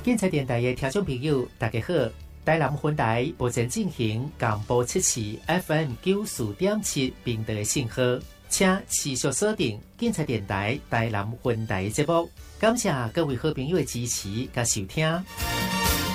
警察电台的听众朋友，大家好！台南分台目前进行广播测试 FM 94.7频道的信号，请持续锁定警察电台台南分台节目。感谢各位好朋友的支持甲收听。